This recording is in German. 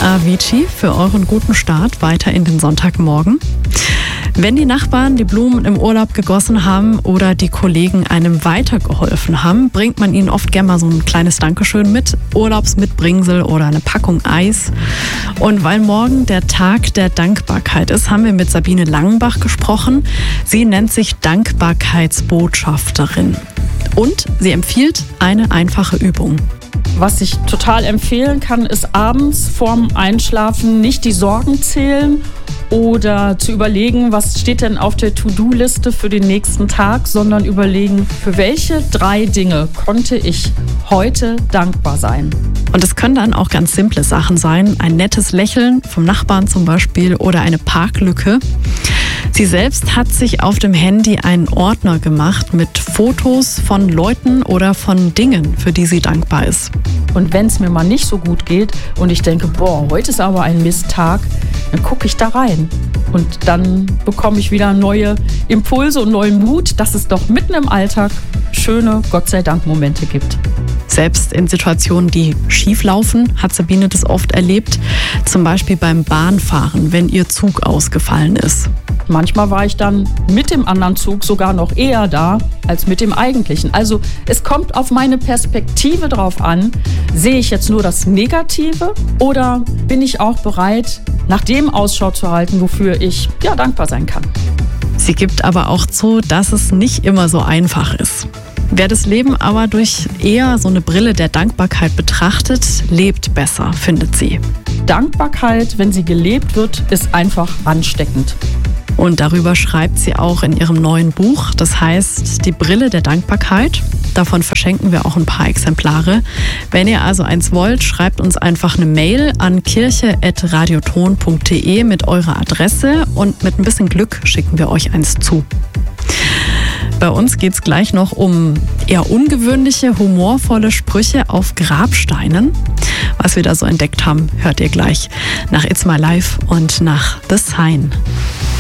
Avicii für euren guten Start weiter in den Sonntagmorgen. Wenn die Nachbarn die Blumen im Urlaub gegossen haben oder die Kollegen einem weitergeholfen haben, bringt man ihnen oft gerne mal so ein kleines Dankeschön mit, Urlaubsmitbringsel oder eine Packung Eis. Und weil morgen der Tag der Dankbarkeit ist, haben wir mit Sabine Langenbach gesprochen. Sie nennt sich Dankbarkeitsbotschafterin und sie empfiehlt eine einfache Übung. Was ich total empfehlen kann, ist abends vorm Einschlafen nicht die Sorgen zählen oder zu überlegen, was steht denn auf der To-Do-Liste für den nächsten Tag, sondern überlegen, für welche 3 Dinge konnte ich heute dankbar sein. Und es können dann auch ganz simple Sachen sein, ein nettes Lächeln vom Nachbarn zum Beispiel oder eine Parklücke. Sie selbst hat sich auf dem Handy einen Ordner gemacht mit Fotos von Leuten oder von Dingen, für die sie dankbar ist. Und wenn es mir mal nicht so gut geht und ich denke, heute ist aber ein Misttag, dann gucke ich da rein. Und dann bekomme ich wieder neue Impulse und neuen Mut, dass es doch mitten im Alltag schöne, Gott sei Dank, Momente gibt. Selbst in Situationen, die schief laufen, hat Sabine das oft erlebt. Zum Beispiel beim Bahnfahren, wenn ihr Zug ausgefallen ist. Manchmal war ich dann mit dem anderen Zug sogar noch eher da als mit dem eigentlichen. Also es kommt auf meine Perspektive drauf an, sehe ich jetzt nur das Negative oder bin ich auch bereit, nach dem Ausschau zu halten, wofür ich dankbar sein kann. Sie gibt aber auch zu, dass es nicht immer so einfach ist. Wer das Leben aber durch eher so eine Brille der Dankbarkeit betrachtet, lebt besser, findet sie. Dankbarkeit, wenn sie gelebt wird, ist einfach ansteckend. Und darüber schreibt sie auch in ihrem neuen Buch. Das heißt, die Brille der Dankbarkeit. Davon verschenken wir auch ein paar Exemplare. Wenn ihr also eins wollt, schreibt uns einfach eine Mail an kirche@radioton.de mit eurer Adresse und mit ein bisschen Glück schicken wir euch eins zu. Bei uns geht es gleich noch um eher ungewöhnliche, humorvolle Sprüche auf Grabsteinen. Was wir da so entdeckt haben, hört ihr gleich nach It's My Life und nach The Sign.